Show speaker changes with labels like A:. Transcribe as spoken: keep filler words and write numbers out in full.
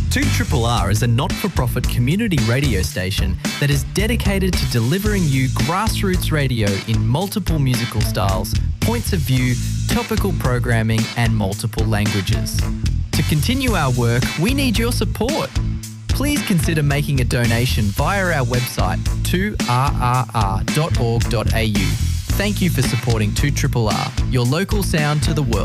A: two R R is a not-for-profit community radio station that is dedicated to delivering you grassroots radio in multiple musical styles, points of view, topical programming and multiple languages. To continue our work, we need your support. Please consider making a donation via our website two r r r dot org dot a u. Thank you for supporting two R R R, your local sound to the world.